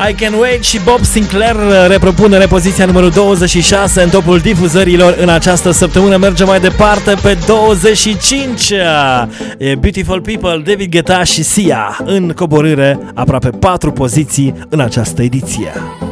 I Can Wait și Bob Sinclair repropune repoziția numărul 26 în topul difuzărilor în această săptămână. Mergem mai departe pe 25. E Beautiful People, David Guetta și Sia în coborâre, aproape 4 poziții în această ediție.